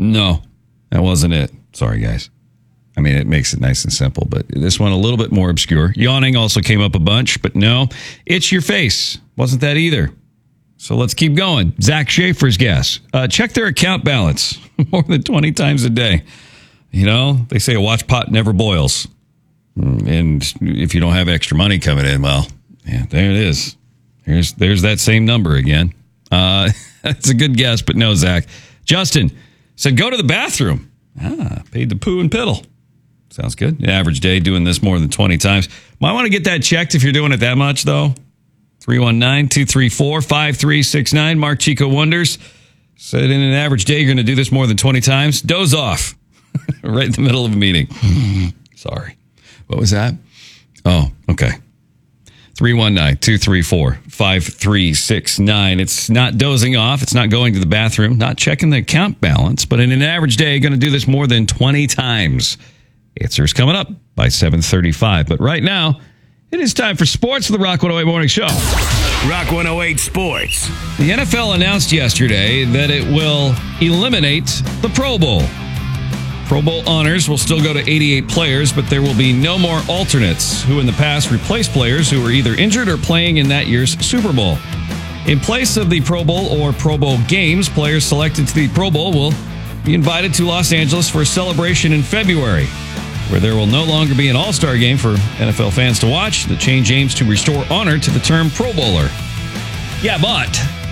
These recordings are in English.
No, that wasn't it. Sorry, guys. I mean, it makes it nice and simple, but this one a little bit more obscure. Yawning also came up a bunch, but no. Itch your face. Wasn't that either. So let's keep going. Zach Schaefer's guess. Check their account balance more than 20 times a day. You know, they say a watch pot never boils. And if you don't have extra money coming in, well, yeah, there it is. There's that same number again. That's a good guess, but no, Zach. Justin said, go to the bathroom. Paid the poo and piddle. Sounds good. An average day doing this more than 20 times. Might want to get that checked if you're doing it that much, though. 319-234-5369. Mark Chico Wonders said in an average day you're going to do this more than 20 times. Doze off. Right in the middle of a meeting. Sorry. What was that? Oh, okay. 319-234-5369. It's not dozing off. It's not going to the bathroom. Not checking the account balance. But in an average day, you're going to do this more than 20 times. Answer's coming up by 7:35. But right now, it is time for sports with the Rock 108 Morning Show. Rock 108 Sports. The NFL announced yesterday that it will eliminate the Pro Bowl. Pro Bowl honors will still go to 88 players, but there will be no more alternates who in the past replaced players who were either injured or playing in that year's Super Bowl. In place of the Pro Bowl or Pro Bowl games, players selected to the Pro Bowl will be invited to Los Angeles for a celebration in February, where there will no longer be an all-star game for NFL fans to watch. The change aims to restore honor to the term Pro Bowler. Yeah, but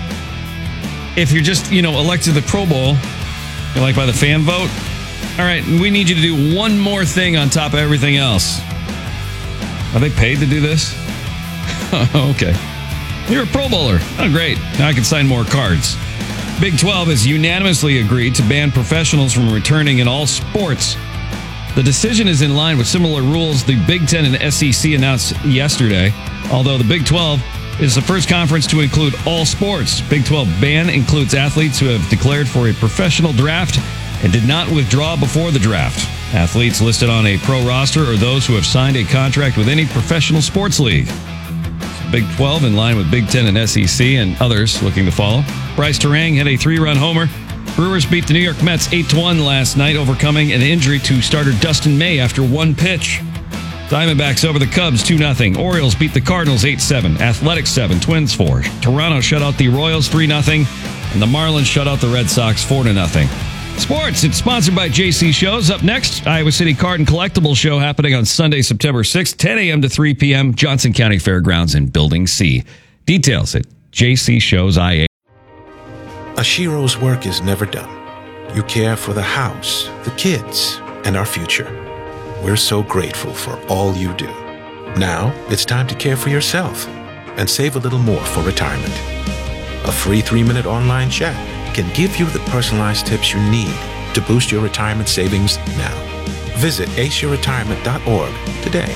if you're just, elected to the Pro Bowl, like by the fan vote, all right, we need you to do one more thing on top of everything else. Are they paid to do this? Okay. You're a Pro Bowler. Oh, great. Now I can sign more cards. Big 12 has unanimously agreed to ban professionals from returning in all sports. The decision is in line with similar rules the Big 10 and SEC announced yesterday, although the Big 12 is the first conference to include all sports. Big 12 ban includes athletes who have declared for a professional draft and did not withdraw before the draft. Athletes listed on a pro roster are those who have signed a contract with any professional sports league. Big 12 in line with Big 10 and SEC and others looking to follow. Bryce Terang had a 3-run homer. Brewers beat the New York Mets 8-1 last night, overcoming an injury to starter Dustin May after one pitch. Diamondbacks over the Cubs 2-0. Orioles beat the Cardinals 8-7. Athletics 7, Twins 4. Toronto shut out the Royals 3-0. And the Marlins shut out the Red Sox 4-0. Sports, it's sponsored by JC Shows. Up next, Iowa City Card and Collectible Show happening on Sunday, September 6th, 10 a.m. to 3 p.m., Johnson County Fairgrounds in Building C. Details at JC Shows IA. Ashiro's work is never done. You care for the house, the kids, and our future. We're so grateful for all you do. Now, it's time to care for yourself and save a little more for retirement. A free 3-minute online chat can give you the personalized tips you need to boost your retirement savings now. Visit aceyourretirement.org today.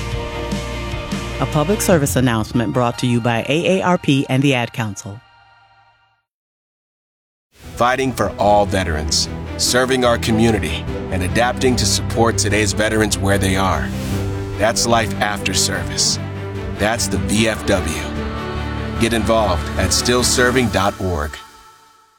A public service announcement brought to you by AARP and the Ad Council. Fighting for all veterans, serving our community, and adapting to support today's veterans where they are. That's life after service. That's the VFW. Get involved at stillserving.org.